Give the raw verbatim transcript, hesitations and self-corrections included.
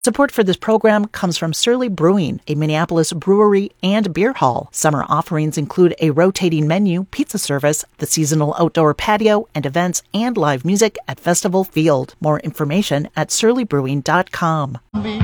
Support for this program comes from Surly Brewing, a Minneapolis brewery and beer hall. Summer offerings include a rotating menu, pizza service, the seasonal outdoor patio, and events and live music at Festival Field. More information at surly brewing dot com.